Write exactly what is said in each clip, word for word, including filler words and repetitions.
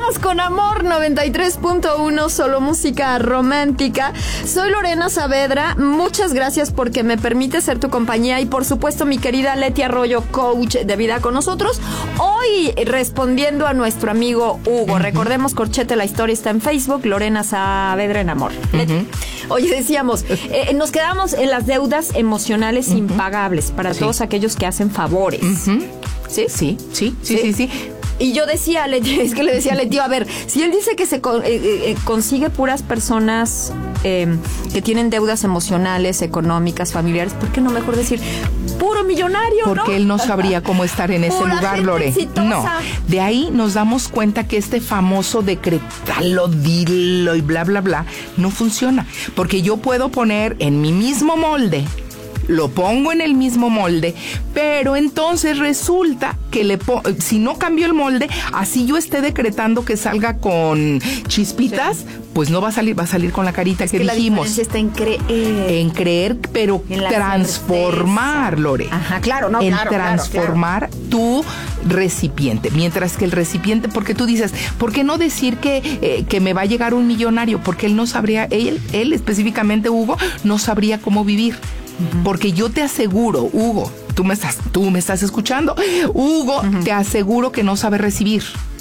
Regresamos con Amor noventa y tres punto uno, solo música romántica. Soy Lorena Saavedra. Muchas gracias porque me permite ser tu compañía y por supuesto mi querida Leti Arroyo, coach de vida con nosotros. Hoy respondiendo a nuestro amigo Hugo. Uh-huh. Recordemos, Corchete, la historia está en Facebook, Lorena Saavedra en Amor. Uh-huh. Oye, decíamos, eh, nos quedamos en las deudas emocionales uh-huh. impagables para sí. todos aquellos que hacen favores. Uh-huh. ¿Sí? Sí, sí, sí, sí, sí. sí. Y yo decía, es que le decía a Leti, a ver, si él dice que se con, eh, eh, consigue puras personas eh, que tienen deudas emocionales, económicas, familiares, ¿por qué no mejor decir puro millonario? Porque ¿no? él no sabría cómo estar en ese Pura lugar, gente Lore. Exitosa. No, de ahí nos damos cuenta que este famoso decretalo, dilo y bla, bla, bla, no funciona. Porque yo puedo poner en mi mismo molde, lo pongo en el mismo molde, pero entonces resulta que le po- si no cambio el molde, así yo esté decretando que salga con chispitas, sí. pues no va a salir, va a salir con la carita es que, que dijimos. La diferencia está en creer. En creer, pero en transformar, certeza. Lore. Ajá, claro, no, en claro, transformar claro, claro. tu recipiente. Mientras que el recipiente, porque tú dices, ¿por qué no decir que, eh, que me va a llegar un millonario? Porque él no sabría, él, él específicamente, Hugo, no sabría cómo vivir. Uh-huh. Porque yo te aseguro, Hugo, tú me estás, tú me estás escuchando, Hugo, uh-huh. te aseguro que no sabe recibir.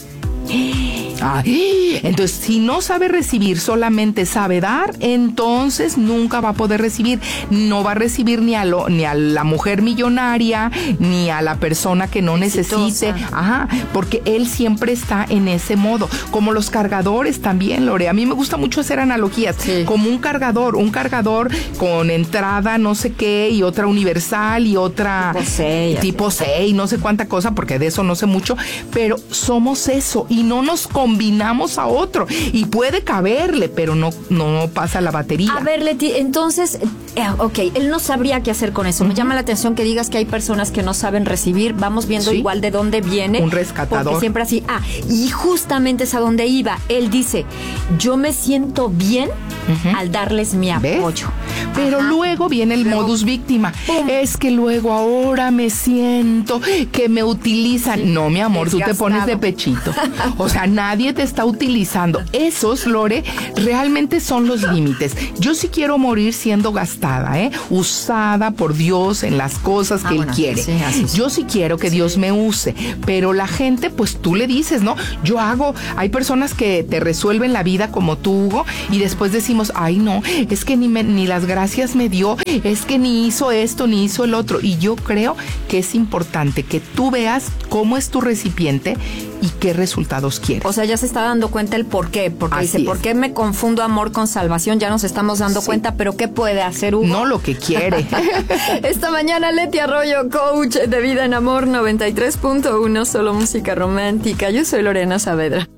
Ay, entonces, si no sabe recibir, solamente sabe dar, entonces nunca va a poder recibir. No va a recibir ni a, lo, ni a la mujer millonaria, ni a la persona que no Exitosa. necesite. Ajá, porque él siempre está en ese modo. Como los cargadores también, Lore. A mí me gusta mucho hacer analogías. Sí. Como un cargador, un cargador con entrada no sé qué, y otra universal, y otra tipo seis, tipo seis, no sé cuánta cosa, porque de eso no sé mucho, pero somos eso. Y no nos combinamos a otro. Y puede caberle, pero no, no pasa la batería. A ver, Leti, entonces, eh, ok, él no sabría qué hacer con eso. Uh-huh. Me llama la atención que digas que hay personas que no saben recibir. Vamos viendo ¿Sí? igual de dónde viene. Un rescatador. Porque siempre así. Ah, y justamente es a donde iba. Él dice, yo me siento bien uh-huh. al darles mi apoyo. ¿Ves? Pero Ajá. luego viene el luego, modus víctima. ¡Pum! Es que luego ahora me siento que me utilizan. Sí. No, mi amor, Desgastado. Tú te pones de pechito. O sea, nadie te está utilizando. Esos, Lore, realmente son los límites. Yo sí quiero morir siendo gastada, ¿eh? Usada por Dios en las cosas que ah, bueno, Él quiere. Sí, así sí. Yo sí quiero que sí. Dios me use. Pero la gente, pues tú le dices, ¿no? Yo hago, hay personas que te resuelven la vida como tú, Hugo, y después decimos, ay, no, es que ni, me, ni las gracias me dio, es que ni hizo esto, ni hizo el otro. Y yo creo que es importante que tú veas cómo es tu recipiente y qué resultados quieres. O sea, ya se está dando cuenta el por qué, porque Así dice, es. ¿por qué me confundo amor con salvación? Ya nos estamos dando sí. cuenta, pero ¿qué puede hacer Hugo? No lo que quiere. Esta mañana Leti Arroyo, coach de vida en amor noventa y tres punto uno, solo música romántica. Yo soy Lorena Saavedra.